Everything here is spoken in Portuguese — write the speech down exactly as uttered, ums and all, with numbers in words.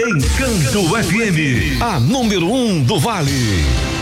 Encanto F M, a número um do Vale.